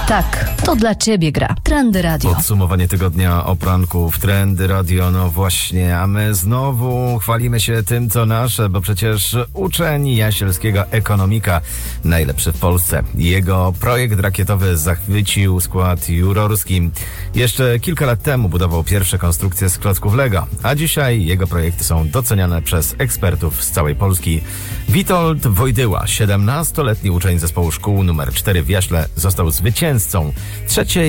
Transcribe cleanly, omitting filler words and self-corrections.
Tak, to dla ciebie gra. Trendy Radio. Podsumowanie tygodnia o poranku w Trendy Radio. No właśnie, a my znowu chwalimy się tym, co nasze, bo przecież uczeń Jasielskiego ekonomika najlepszy w Polsce. Jego projekt rakietowy zachwycił skład jurorski. Jeszcze kilka lat temu budował pierwsze konstrukcje z klocków Lego, a dzisiaj jego projekty są doceniane przez ekspertów z całej Polski. Witold Wojdyła, 17-letni uczeń zespołu szkół nr 4 w Jaśle, został zwycięzcą trzeciej